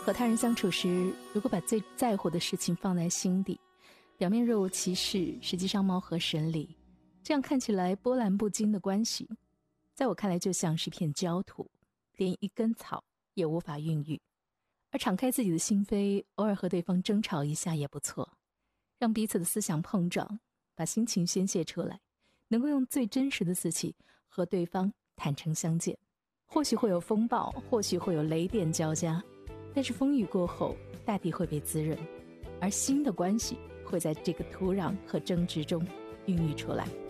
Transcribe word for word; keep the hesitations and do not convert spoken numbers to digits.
和他人相处时，如果把最在乎的事情放在心底，表面若无其事，实际上貌合神离，这样看起来波澜不惊的关系，在我看来就像是一片焦土，连一根草也无法孕育。而敞开自己的心扉，偶尔和对方争吵一下也不错，让彼此的思想碰撞，把心情宣泄出来，能够用最真实的自己和对方坦诚相见。或许会有风暴，或许会有雷电交加，但是风雨过后，大地会被滋润，而新的关系会在这个土壤和争执中孕育出来。